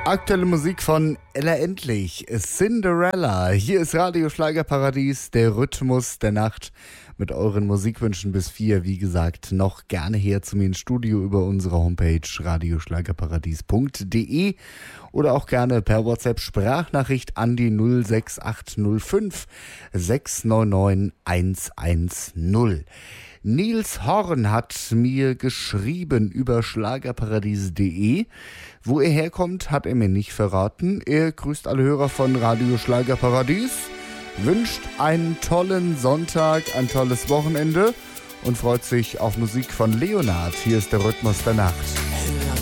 Aktuelle Musik von Ella Endlich, Cinderella. Hier ist Radio Schlagerparadies, der Rhythmus der Nacht mit euren Musikwünschen bis 4. Wie gesagt, noch gerne her zu mir ins Studio über unsere Homepage radioschlagerparadies.de oder auch gerne per WhatsApp Sprachnachricht an die 06805 699 110. Nils Horn hat mir geschrieben über schlagerparadies.de. Wo er herkommt, hat er mir nicht verraten. Er grüßt alle Hörer von Radio Schlagerparadies, wünscht einen tollen Sonntag, ein tolles Wochenende und freut sich auf Musik von Leonard. Hier ist der Rhythmus der Nacht.